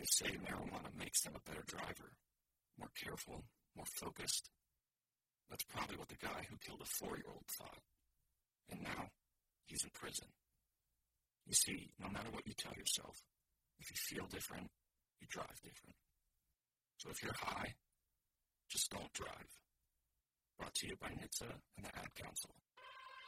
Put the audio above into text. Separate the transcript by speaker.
Speaker 1: They say marijuana makes them a better driver, more careful, more focused. That's probably what the guy who killed a 4-year-old thought. And now, he's in prison. You see, no matter what you tell yourself, if you feel different, you drive different. So if you're high, just don't drive. Brought to you by NHTSA and the Ad Council.